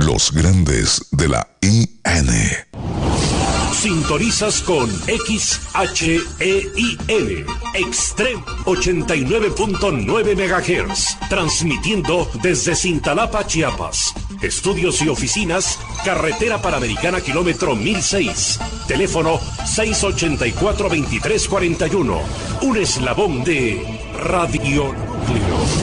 los grandes de la IN. Sintonizas con XHEIL, Extreme 89.9 MHz, transmitiendo desde Cintalapa, Chiapas. Estudios y oficinas, Carretera Panamericana, kilómetro 1006. Teléfono 684-2341. Un eslabón de Radio Núcleo.